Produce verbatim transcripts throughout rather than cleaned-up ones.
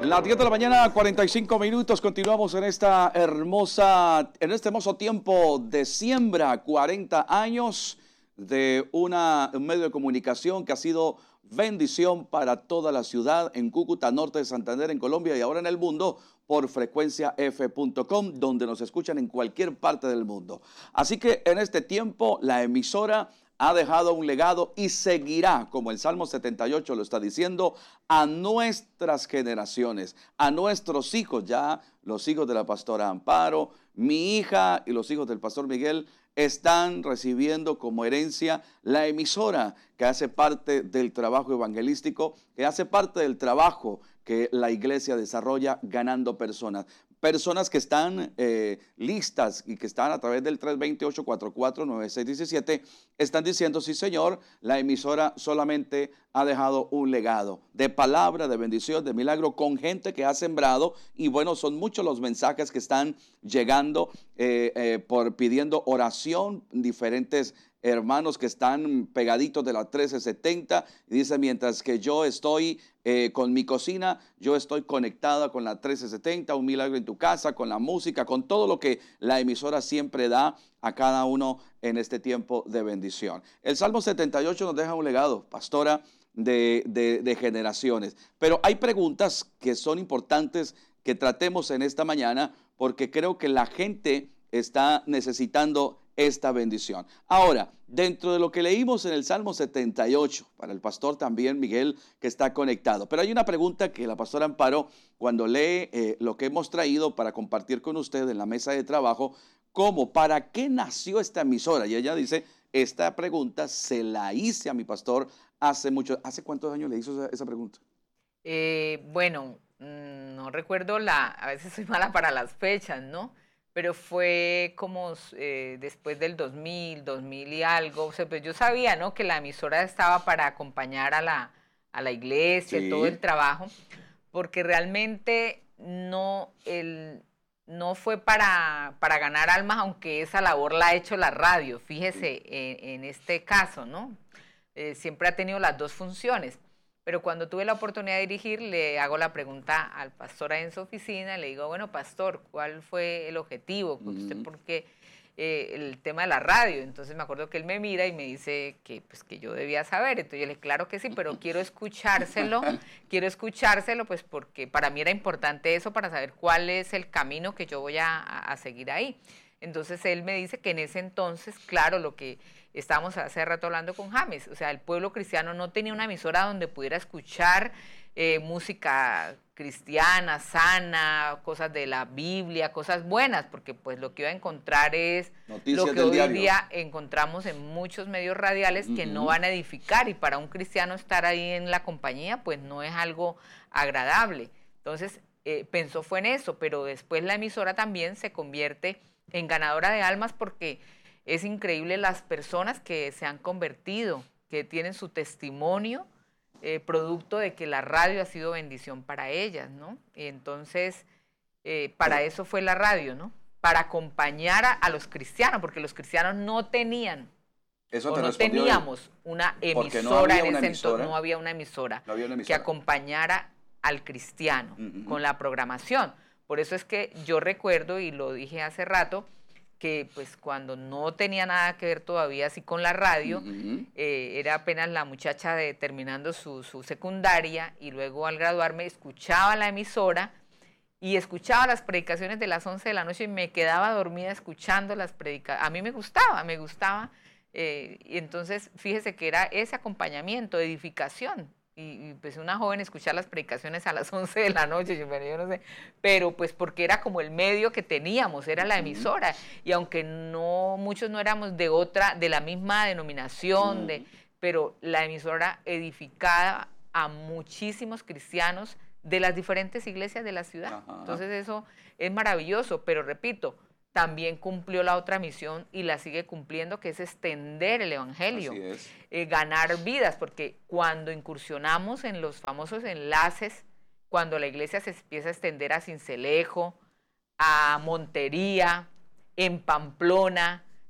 Las diez de la mañana, cuarenta y cinco minutos, continuamos en esta hermosa, en este hermoso tiempo de siembra, cuarenta años de una, un medio de comunicación que ha sido bendición para toda la ciudad, en Cúcuta, norte de Santander, en Colombia y ahora en el mundo, por frecuencia f punto com, donde nos escuchan en cualquier parte del mundo. Así que en este tiempo, la emisora ha dejado un legado y seguirá, como el Salmo setenta y ocho lo está diciendo, a nuestras generaciones, a nuestros hijos, ya los hijos de la pastora Amparo, mi hija y los hijos del pastor Miguel están recibiendo como herencia la emisora que hace parte del trabajo evangelístico, que hace parte del trabajo que la iglesia desarrolla ganando personas. Personas que están eh, listas y que están a través del tres dos cero, ocho cuatro cuatro, nueve seis uno siete, están diciendo, sí señor, la emisora solamente ha dejado un legado de palabra, de bendición, de milagro, con gente que ha sembrado, y bueno, son muchos los mensajes que están llegando eh, eh, por pidiendo oración, diferentes hermanos que están pegaditos de la trece setenta, y dice, mientras que yo estoy eh, con mi cocina, yo estoy conectada con la trece setenta, un milagro en tu casa, con la música, con todo lo que la emisora siempre da a cada uno en este tiempo de bendición. El Salmo setenta y ocho nos deja un legado, pastora, de, de, de generaciones, pero hay preguntas que son importantes que tratemos en esta mañana, porque creo que la gente está necesitando esta bendición. Ahora, dentro de lo que leímos en el Salmo setenta y ocho, para el pastor también Miguel, que está conectado, pero hay una pregunta que la pastora Amparo, cuando lee eh, lo que hemos traído para compartir con usted en la mesa de trabajo, ¿cómo? ¿Para qué nació esta emisora? Y ella dice, esta pregunta se la hice a mi pastor hace mucho. ¿Hace cuántos años le hizo esa, esa pregunta? Eh, bueno, no recuerdo la, a veces soy mala para las fechas, ¿no? Pero fue como eh, después del dos mil, dos mil y algo. O sea, pues yo sabía, ¿no?, que la emisora estaba para acompañar a la, a la iglesia, sí, todo el trabajo, porque realmente no, el, no fue para, para ganar almas, aunque esa labor la ha hecho la radio, fíjese, sí, en, en este caso, ¿no? Eh, siempre ha tenido las dos funciones. Pero cuando tuve la oportunidad de dirigir, le hago la pregunta al pastor ahí en su oficina, le digo, bueno, pastor, ¿cuál fue el objetivo? Uh-huh. ¿Usted por qué eh, el tema de la radio? Entonces me acuerdo que él me mira y me dice que, pues, que yo debía saber. Entonces yo le dije, claro que sí, pero quiero escuchárselo, quiero escuchárselo, pues porque para mí era importante eso, para saber cuál es el camino que yo voy a, a seguir ahí. Entonces él me dice que en ese entonces, claro, lo que estábamos hace rato hablando con James, o sea, el pueblo cristiano no tenía una emisora donde pudiera escuchar eh, música cristiana, sana, cosas de la Biblia, cosas buenas, porque pues lo que iba a encontrar es Noticias lo que hoy diario. día encontramos en muchos medios radiales que uh-huh. no van a edificar, y para un cristiano estar ahí en la compañía pues no es algo agradable. Entonces eh, pensó fue en eso, pero después la emisora también se convierte en ganadora de almas, porque es increíble las personas que se han convertido, que tienen su testimonio eh, producto de que la radio ha sido bendición para ellas, ¿no? Y entonces, eh, para eso fue la radio, ¿no? Para acompañar a, a los cristianos, porque los cristianos no tenían, eso o te no teníamos una emisora no en ese entonces, no había una emisora, no había una emisora que acompañara al cristiano uh-huh. con la programación. Por eso es que yo recuerdo, y lo dije hace rato, que pues cuando no tenía nada que ver todavía así con la radio, uh-huh. eh, era apenas la muchacha de, terminando su, su secundaria, y luego al graduarme escuchaba la emisora y escuchaba las predicaciones de las once de la noche y me quedaba dormida escuchando las predicaciones. A mí me gustaba, me gustaba, eh, y entonces fíjese que era ese acompañamiento, edificación. Y, y pues una joven escuchar las predicaciones a las once de la noche, yo, bueno, yo no sé, pero pues porque era como el medio que teníamos, era la emisora, y aunque no, muchos no éramos de otra, de la misma denominación, de, pero la emisora edificaba a muchísimos cristianos de las diferentes iglesias de la ciudad. Ajá. Entonces eso es maravilloso, pero repito, también cumplió la otra misión y la sigue cumpliendo, que es extender el evangelio, Así es. Eh, ganar vidas, porque cuando incursionamos en los famosos enlaces, cuando la iglesia se empieza a extender a Sincelejo, a Montería, en Pamplona,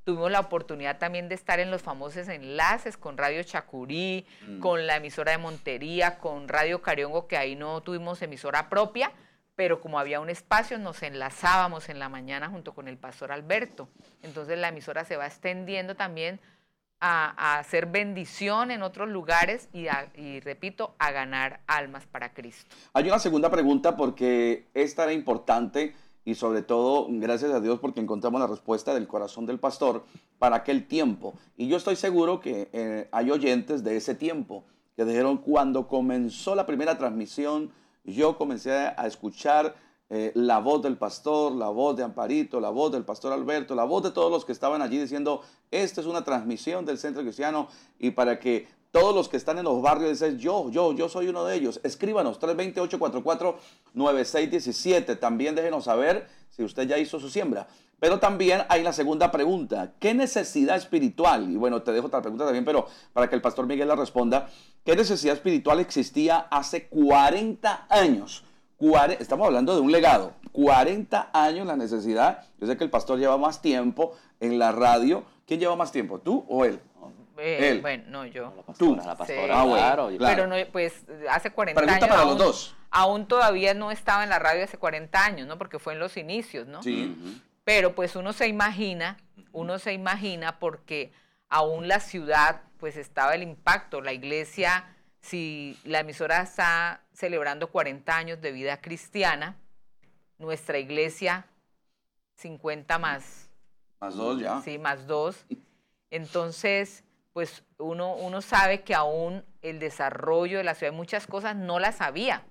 Tuvimos la oportunidad también de estar en los famosos enlaces con Radio Chacurí, mm. con la emisora de Montería, con Radio Cariongo, que ahí no tuvimos emisora propia, pero como había un espacio nos enlazábamos en la mañana junto con el pastor Alberto. Entonces la emisora se va extendiendo también a, a hacer bendición en otros lugares y, a, y, repito, a ganar almas para Cristo. Hay una segunda pregunta porque esta era importante. Y sobre todo, gracias a Dios, porque encontramos la respuesta del corazón del pastor para aquel tiempo. Y yo estoy seguro que eh, hay oyentes de ese tiempo que dijeron, cuando comenzó la primera transmisión, yo comencé a escuchar eh, la voz del pastor, la voz de Amparito, la voz del pastor Alberto, la voz de todos los que estaban allí diciendo, esta es una transmisión del Centro Cristiano, y para que todos los que están en los barrios dicen, yo, yo, yo soy uno de ellos. Escríbanos, tres dos cero, ocho cuatro cuatro, nueve seis uno siete. También déjenos saber si usted ya hizo su siembra. Pero también hay la segunda pregunta. ¿Qué necesidad espiritual? Y bueno, te dejo otra pregunta también, pero para que el pastor Miguel la responda. ¿Qué necesidad espiritual existía hace cuarenta años? Estamos hablando de un legado. cuarenta años la necesidad. Yo sé que el pastor lleva más tiempo en la radio. ¿Quién lleva más tiempo, tú o él? Eh, él. Bueno, no, yo. La pastora, Tú. la pastora, Sí. ah, claro. Claro. Pero no, pues hace cuarenta Pregunta años. para aún, los dos. Aún todavía no estaba en la radio hace cuarenta años, ¿no? Porque fue en los inicios, ¿no? Sí. Uh-huh. Pero pues uno se imagina, uno se imagina porque aún la ciudad, pues estaba el impacto. La iglesia, si la emisora está celebrando cuarenta años de vida cristiana, nuestra iglesia, cincuenta más. Más dos ya. Sí, más dos. Entonces, pues uno, uno sabe que aún el desarrollo de la ciudad, muchas cosas no las sabía.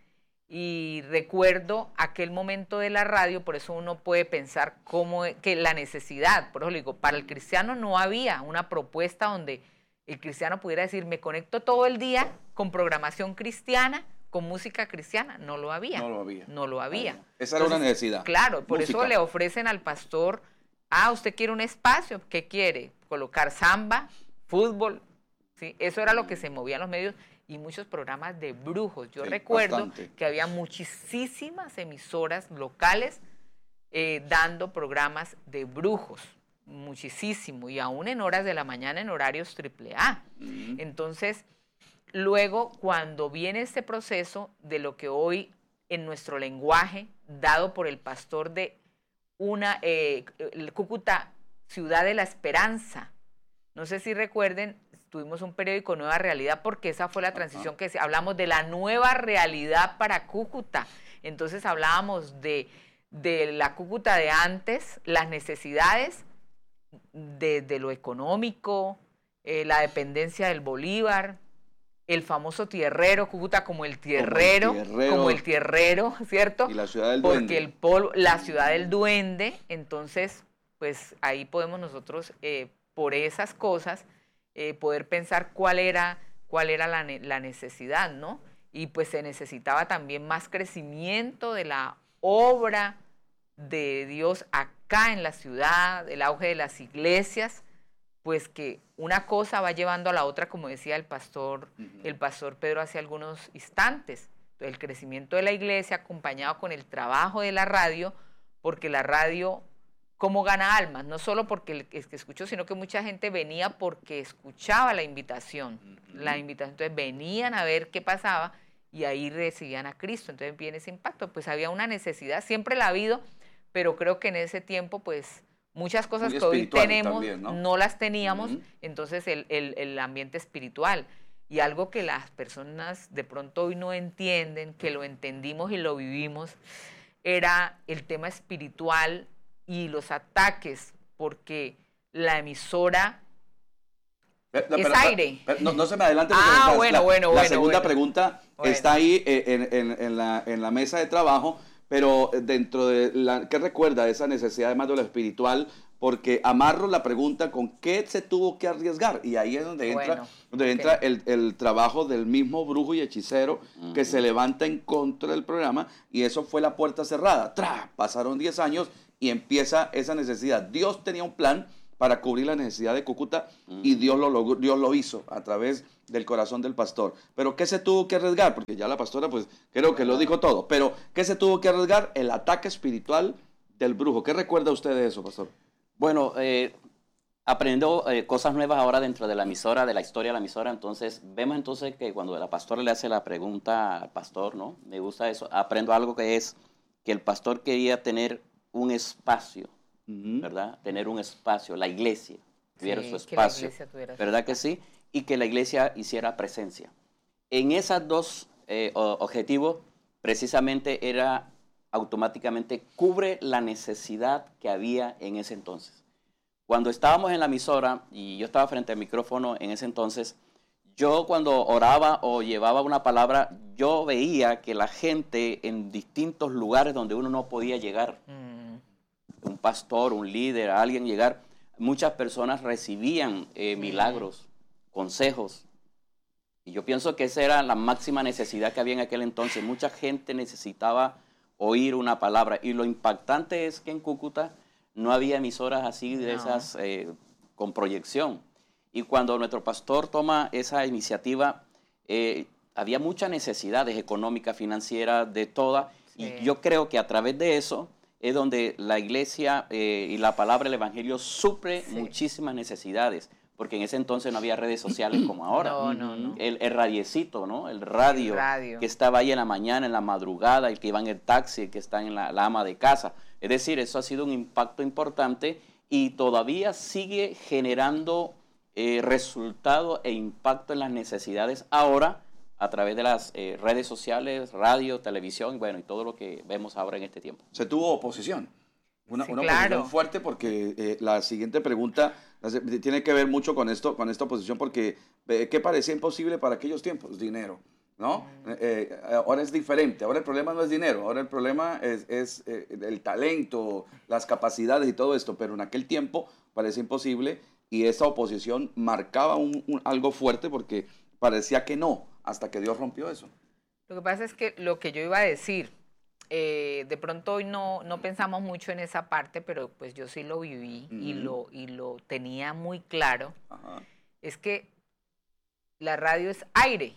Y recuerdo aquel momento de la radio, por eso uno puede pensar cómo, que la necesidad, por eso le digo, para el cristiano no había una propuesta donde el cristiano pudiera decir, me conecto todo el día con programación cristiana, con música cristiana. No lo había. No lo había. No lo había. Bueno, esa era Entonces, una necesidad. Claro, por Música. eso le ofrecen al pastor, ah, usted quiere un espacio, ¿qué quiere? Colocar samba, fútbol, ¿sí? Eso era lo que se movía en los medios y muchos programas de brujos. Yo Sí, recuerdo bastante. que había muchísimas emisoras locales eh, dando programas de brujos, muchísimo, y aún en horas de la mañana en horarios triple A. Uh-huh. Entonces, luego cuando viene este proceso de lo que hoy en nuestro lenguaje, dado por el pastor de una, eh, el Cúcuta, Ciudad de la Esperanza. No sé si recuerden, tuvimos un periódico Nueva Realidad porque esa fue la transición que se, hablamos de la nueva realidad para Cúcuta. Entonces hablábamos de, de la Cúcuta de antes, las necesidades de, de lo económico, eh, la dependencia del Bolívar, el famoso tierrero, Cúcuta como el tierrero, como el tierrero, como el tierrero, ¿cierto? Y la ciudad del Porque duende. el polvo, la ciudad del duende, entonces, pues ahí podemos nosotros, eh, por esas cosas, eh, poder pensar cuál era, cuál era la, la necesidad, ¿no? Y pues se necesitaba también más crecimiento de la obra de Dios acá en la ciudad, el auge de las iglesias, pues que una cosa va llevando a la otra, como decía el pastor, uh-huh. el pastor Pedro hace algunos instantes. Entonces, el crecimiento de la iglesia acompañado con el trabajo de la radio, porque la radio, ¿cómo gana almas? No solo porque el que escuchó, sino que mucha gente venía porque escuchaba la invitación. Uh-huh. La invitación, entonces venían a ver qué pasaba y ahí recibían a Cristo. Entonces viene ese impacto. Pues había una necesidad, siempre la ha habido, pero creo que en ese tiempo, pues, muchas cosas que hoy tenemos también, ¿no? no las teníamos, uh-huh. entonces el, el, el ambiente espiritual. Y algo que las personas de pronto hoy no entienden, que lo entendimos y lo vivimos, era el tema espiritual y los ataques, porque la emisora pero, es pero, aire. Pero, no, no se me adelante. Ah, la, bueno, la, bueno, la bueno. segunda bueno. pregunta bueno. está ahí en, en, en, la, en la mesa de trabajo. Pero dentro de la, ¿qué recuerda esa necesidad además de lo espiritual? Porque amarro la pregunta con qué se tuvo que arriesgar. Y ahí es donde entra, bueno, donde okay. entra el, el trabajo del mismo brujo y hechicero uh-huh. que se levanta en contra del programa. Y eso fue la puerta cerrada. ¡Tra! Pasaron diez años y empieza esa necesidad. Dios tenía un plan para cubrir la necesidad de Cúcuta uh-huh. y Dios lo, logró, Dios lo hizo a través del corazón del pastor. Pero ¿qué se tuvo que arriesgar? Porque ya la pastora pues creo que lo dijo todo. Pero ¿qué se tuvo que arriesgar? El ataque espiritual del brujo. ¿Qué recuerda usted de eso, pastor? Bueno, eh, aprendiendo eh, cosas nuevas ahora dentro de la emisora, de la historia de la emisora. Entonces, vemos entonces que cuando la pastora le hace la pregunta al pastor, ¿no? Me gusta eso. Aprendo algo que es que el pastor quería tener un espacio, uh-huh. ¿verdad? Tener un espacio, la iglesia tuviera sí, su espacio, que tuviera ¿verdad su que sí? Y que la iglesia hiciera presencia. En esos dos eh, objetivos, precisamente era automáticamente cubre la necesidad que había en ese entonces. Cuando estábamos en la emisora y yo estaba frente al micrófono en ese entonces, yo cuando oraba o llevaba una palabra, yo veía que la gente en distintos lugares donde uno no podía llegar, mm. un pastor, un líder, alguien llegar, muchas personas recibían eh, milagros, mm. consejos. Y yo pienso que esa era la máxima necesidad que había en aquel entonces. Mucha gente necesitaba oír una palabra. Y lo impactante es que en Cúcuta no había emisoras así de no. esas eh, con proyección. Y cuando nuestro pastor toma esa iniciativa, eh, había muchas necesidades económicas, financieras, de todas. Sí. Y yo creo que a través de eso es donde la iglesia eh, y la palabra del evangelio suple sí. muchísimas necesidades. Porque en ese entonces no había redes sociales como ahora. No, no, no. El, el radiecito, ¿no? El radio, el radio que estaba ahí en la mañana, en la madrugada, el que iba en el taxi, el que está en la, la ama de casa. Es decir, eso ha sido un impacto importante y todavía sigue generando eh, resultado e impacto en las necesidades ahora a través de las eh, redes sociales, radio, televisión, bueno, y todo lo que vemos ahora en este tiempo. Se tuvo oposición. Una, sí, una claro. oposición fuerte porque eh, la siguiente pregunta tiene que ver mucho con esto, con esta oposición porque eh, ¿qué parecía imposible para aquellos tiempos? Dinero, ¿no? Mm. Eh, ahora es diferente, ahora el problema no es dinero, ahora el problema es, es eh, el talento, las capacidades y todo esto, pero en aquel tiempo parecía imposible y esa oposición marcaba un, un, algo fuerte porque parecía que no, hasta que Dios rompió eso. Lo que pasa es que lo que yo iba a decir, Eh, de pronto hoy no, no pensamos mucho en esa parte, pero pues yo sí lo viví uh-huh. y, lo, y lo tenía muy claro, uh-huh. es que la radio es aire.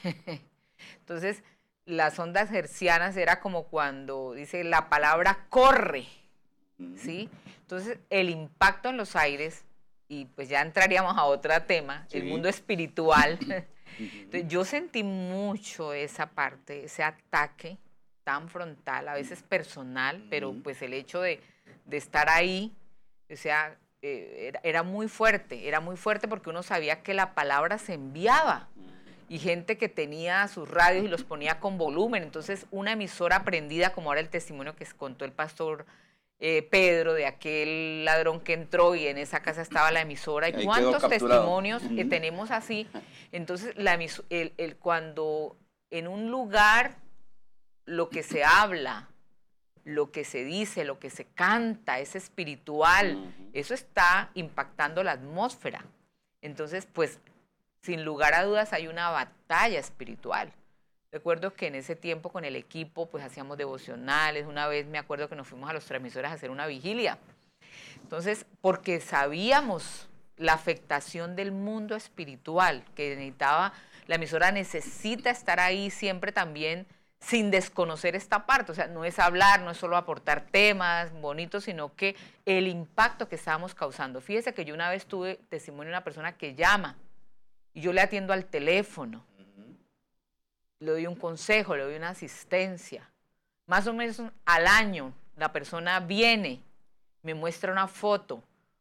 Entonces, las ondas hertzianas era como cuando dice la palabra corre, uh-huh. ¿sí? Entonces, el impacto en los aires, y pues ya entraríamos a otro tema, sí. el mundo espiritual. Entonces, yo sentí mucho esa parte, ese ataque tan frontal, a veces personal, pero pues el hecho de, de estar ahí, o sea, eh, era, era muy fuerte, era muy fuerte porque uno sabía que la palabra se enviaba y gente que tenía sus radios y los ponía con volumen, entonces una emisora prendida, como ahora el testimonio que contó el pastor eh, Pedro, de aquel ladrón que entró y en esa casa estaba la emisora, y ahí cuántos testimonios uh-huh. eh, tenemos así, entonces la emis- el, el, cuando en un lugar lo que se habla, lo que se dice, lo que se canta, es espiritual, uh-huh. eso está impactando la atmósfera. Entonces, pues, sin lugar a dudas hay una batalla espiritual. Recuerdo que en ese tiempo con el equipo, pues, hacíamos devocionales. Una vez me acuerdo que nos fuimos a los transmisores a hacer una vigilia. Entonces, porque sabíamos la afectación del mundo espiritual, que necesitaba, la emisora necesita estar ahí siempre también, sin desconocer esta parte, o sea, no es hablar, no es solo aportar temas bonitos, sino que el impacto que estábamos causando. Fíjese que yo una vez tuve testimonio de una persona que llama y yo le atiendo al teléfono, uh-huh. le doy un consejo, le doy una asistencia. Más o menos al año la persona viene, me muestra una foto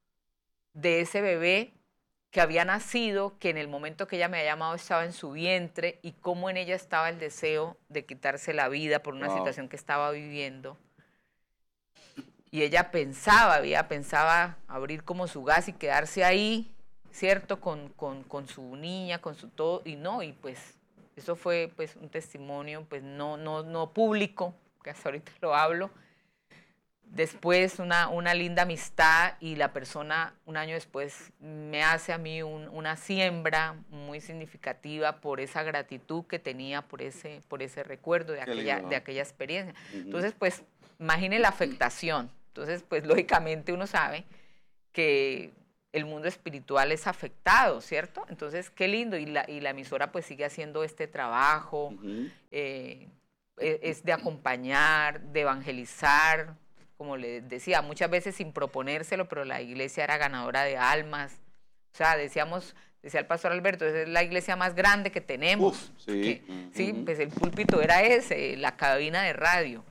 de ese bebé que había nacido, que en el momento que ella me había llamado estaba en su vientre y cómo en ella estaba el deseo de quitarse la vida por una wow. situación que estaba viviendo. Y ella pensaba, ella pensaba abrir como su gas y quedarse ahí, ¿cierto? Con, con, con su niña, con su todo, y no, y pues eso fue pues un testimonio pues no, no, no público, que hasta ahorita lo hablo. Después una, una linda amistad y la persona un año después me hace a mí un, una siembra muy significativa por esa gratitud que tenía, por ese, por ese recuerdo de aquella, de aquella experiencia. Uh-huh. Entonces, pues, imagine la afectación. Entonces, pues, lógicamente uno sabe que el mundo espiritual es afectado, ¿cierto? Entonces, qué lindo. Y la, y la emisora pues sigue haciendo este trabajo, uh-huh. eh, es de acompañar, de evangelizar, como les decía, muchas veces sin proponérselo, pero la iglesia era ganadora de almas. O sea, decíamos, decía el pastor Alberto, es la iglesia más grande que tenemos. Uf, sí. Que, uh-huh. Sí, pues el púlpito era ese, la cabina de radio.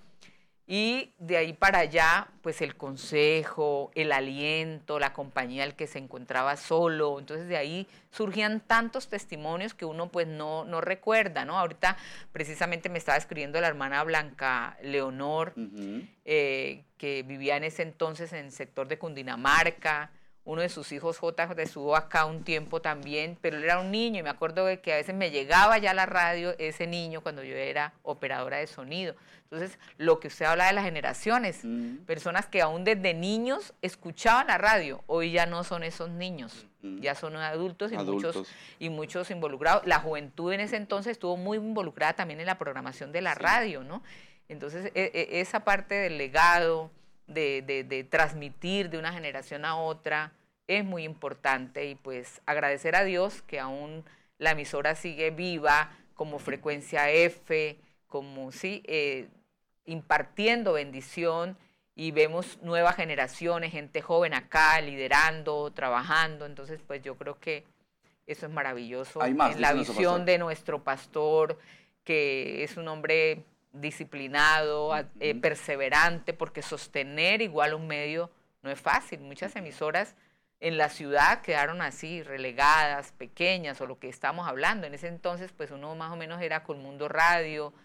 Y de ahí para allá, pues el consejo, el aliento, la compañía del que se encontraba solo. Entonces de ahí surgían tantos testimonios que uno pues no, no recuerda, ¿no? Ahorita precisamente me estaba escribiendo la hermana Blanca Leonor, uh-huh. eh, que vivía en ese entonces en el sector de Cundinamarca. Uno de sus hijos, J, estuvo acá un tiempo también, pero él era un niño y me acuerdo de que a veces me llegaba ya a la radio ese niño cuando yo era operadora de sonido. Entonces, lo que usted habla de las generaciones, mm. personas que aún desde niños escuchaban la radio, hoy ya no son esos niños, mm. ya son adultos y, adultos. Muchos, y muchos involucrados. La juventud en ese entonces estuvo muy involucrada también en la programación de la sí. radio, ¿no? Entonces, e, e, esa parte del legado, De, de, de transmitir de una generación a otra es muy importante y pues agradecer a Dios que aún la emisora sigue viva como Frecuencia F, como sí, eh, impartiendo bendición y vemos nuevas generaciones, gente joven acá liderando, trabajando, entonces pues yo creo que eso es maravilloso. Hay más, en la visión de nuestro pastor, que es un hombre disciplinado, eh, perseverante, porque sostener igual un medio no es fácil. Muchas emisoras en la ciudad quedaron así, relegadas, pequeñas, o lo que estamos hablando. En ese entonces, pues uno más o menos era con Mundo Radio,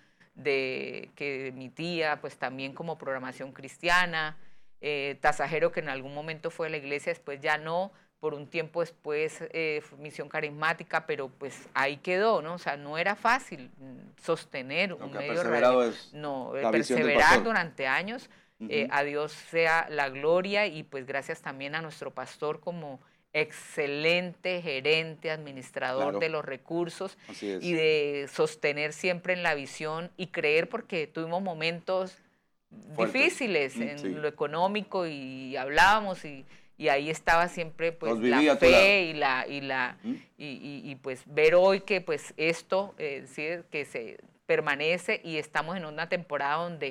de, que emitía pues también como programación cristiana, eh, Tasajero, que en algún momento fue la iglesia, después ya no, por un tiempo después eh, Misión Carismática, pero pues ahí quedó, ¿no? O sea, no era fácil sostener un medio radio. No, perseverar durante años, uh-huh. eh, a Dios sea la gloria y pues gracias también a nuestro pastor como excelente gerente, administrador claro. de los recursos y de sostener siempre en la visión y creer, porque tuvimos momentos fuertes, difíciles mm, en sí. lo económico y hablábamos y Y ahí estaba siempre pues la fe y la y la ¿Mm? y, y, y pues ver hoy que pues esto eh, sí, que se permanece y estamos en una temporada donde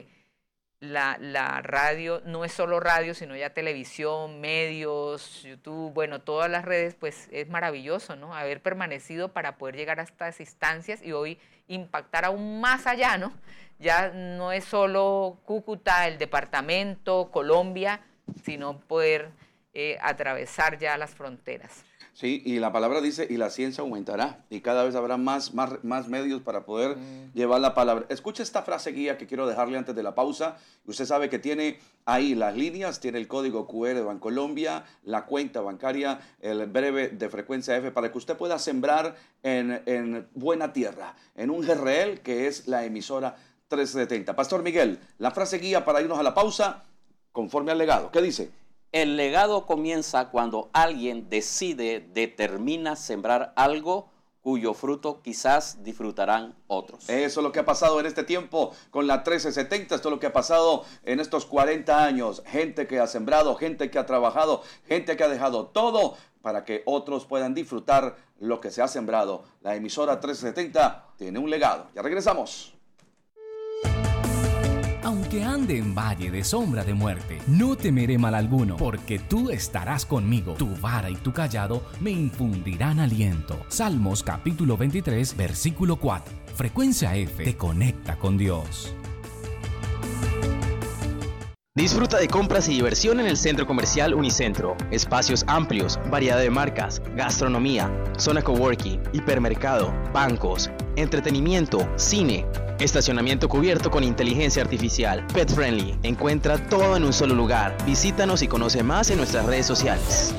la, la radio no es solo radio, sino ya televisión, medios, YouTube, bueno, todas las redes, pues es maravilloso, ¿no? Haber permanecido para poder llegar a estas instancias y hoy impactar aún más allá, ¿no? Ya no es solo Cúcuta, el departamento, Colombia, sino poder Eh, atravesar ya las fronteras. Sí, y la palabra dice, y la ciencia aumentará, y cada vez habrá más, más, más medios para poder mm. llevar la palabra. Escucha esta frase guía que quiero dejarle antes de la pausa. Usted sabe que tiene ahí las líneas, tiene el código Q R de Bancolombia, la cuenta bancaria, el breve de Frecuencia F, para que usted pueda sembrar en, en buena tierra, en un Jerreel, que es la emisora trescientos setenta. Pastor Miguel, la frase guía para irnos a la pausa, conforme al legado. ¿Qué dice? El legado comienza cuando alguien decide, determina sembrar algo cuyo fruto quizás disfrutarán otros. Eso es lo que ha pasado en este tiempo con la trece setenta, esto es lo que ha pasado en estos cuarenta años. Gente que ha sembrado, gente que ha trabajado, gente que ha dejado todo para que otros puedan disfrutar lo que se ha sembrado. La emisora trece setenta tiene un legado. Ya regresamos. Aunque ande en valle de sombra de muerte, no temeré mal alguno, porque tú estarás conmigo. Tu vara y tu cayado me infundirán aliento. Salmos capítulo veintitrés, versículo cuatro. Frecuencia F te conecta con Dios. Disfruta de compras y diversión en el Centro Comercial Unicentro. Espacios amplios, variedad de marcas, gastronomía, zona coworking, hipermercado, bancos, entretenimiento, cine, estacionamiento cubierto con inteligencia artificial, pet friendly. Encuentra todo en un solo lugar. Visítanos y conoce más en nuestras redes sociales.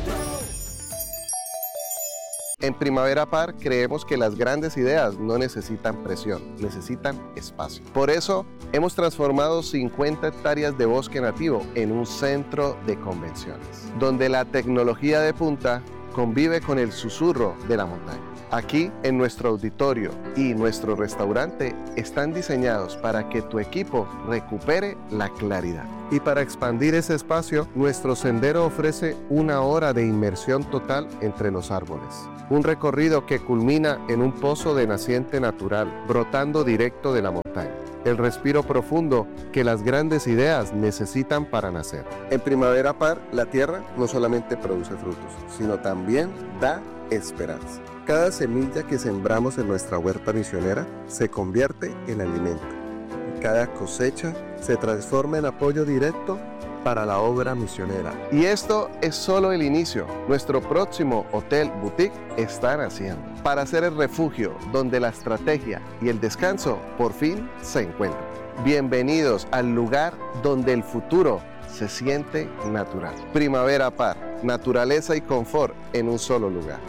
En Primavera Par creemos que las grandes ideas no necesitan presión, necesitan espacio. Por eso hemos transformado cincuenta hectáreas de bosque nativo en un centro de convenciones, donde la tecnología de punta convive con el susurro de la montaña. Aquí, en nuestro auditorio y nuestro restaurante están diseñados para que tu equipo recupere la claridad. Y para expandir ese espacio, nuestro sendero ofrece una hora de inmersión total entre los árboles. Un recorrido que culmina en un pozo de naciente natural, brotando directo de la montaña. el respiro profundo que las grandes ideas necesitan para nacer. En Primavera Par, la tierra no solamente produce frutos, sino también da esperanza. Cada semilla que sembramos en nuestra huerta misionera se convierte en alimento. Y cada cosecha se transforma en apoyo directo para la obra misionera. Y esto es solo el inicio. Nuestro próximo hotel boutique está naciendo para ser el refugio donde la estrategia y el descanso por fin se encuentran. Bienvenidos al lugar donde el futuro se siente natural. Primavera Par, naturaleza y confort en un solo lugar.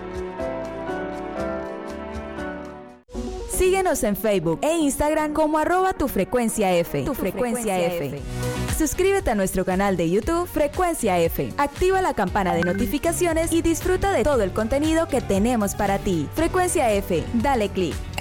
Síguenos en Facebook e Instagram como arroba tu frecuencia F. Tu frecuencia F. Suscríbete a nuestro canal de YouTube Frecuencia F. Activa la campana de notificaciones y disfruta de todo el contenido que tenemos para ti. Frecuencia F, dale clic.